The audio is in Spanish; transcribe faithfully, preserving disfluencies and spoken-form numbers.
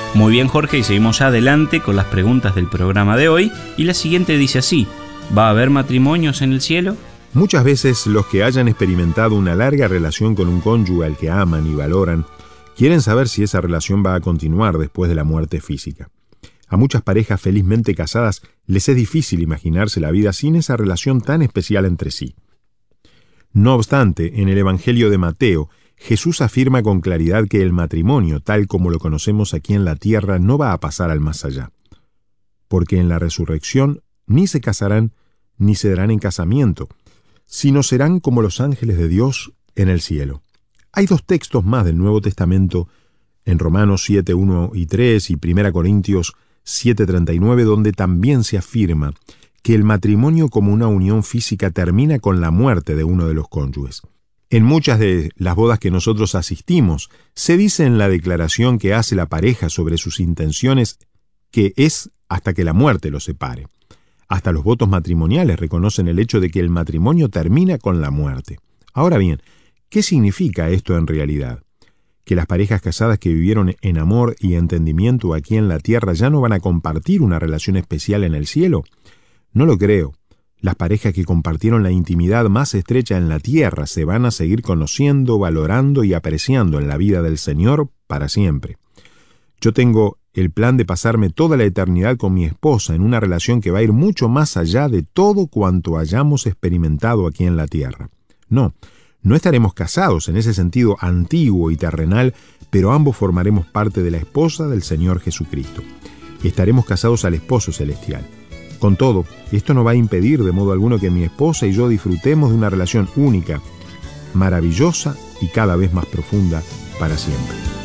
Muy bien, Jorge, y seguimos adelante con las preguntas del programa de hoy. Y la siguiente dice así: ¿va a haber matrimonios en el cielo? Muchas veces los que hayan experimentado una larga relación con un cónyuge al que aman y valoran, quieren saber si esa relación va a continuar después de la muerte física. A muchas parejas felizmente casadas les es difícil imaginarse la vida sin esa relación tan especial entre sí. No obstante, en el Evangelio de Mateo, Jesús afirma con claridad que el matrimonio, tal como lo conocemos aquí en la tierra, no va a pasar al más allá. Porque en la resurrección ni se casarán ni se darán en casamiento, sino serán como los ángeles de Dios en el cielo. Hay dos textos más del Nuevo Testamento, en Romanos siete, uno y tres y primera Corintios siete, treinta y nueve, donde también se afirma que el matrimonio como una unión física termina con la muerte de uno de los cónyuges. En muchas de las bodas que nosotros asistimos, se dice en la declaración que hace la pareja sobre sus intenciones que es hasta que la muerte los separe. Hasta los votos matrimoniales reconocen el hecho de que el matrimonio termina con la muerte. Ahora bien, ¿qué significa esto en realidad? ¿Que las parejas casadas que vivieron en amor y entendimiento aquí en la tierra ya no van a compartir una relación especial en el cielo? No lo creo. Las parejas que compartieron la intimidad más estrecha en la tierra se van a seguir conociendo, valorando y apreciando en la vida del Señor para siempre. Yo tengo el plan de pasarme toda la eternidad con mi esposa en una relación que va a ir mucho más allá de todo cuanto hayamos experimentado aquí en la tierra. No, no estaremos casados en ese sentido antiguo y terrenal, pero ambos formaremos parte de la esposa del Señor Jesucristo. Estaremos casados al esposo celestial. Con todo, esto no va a impedir de modo alguno que mi esposa y yo disfrutemos de una relación única, maravillosa y cada vez más profunda para siempre.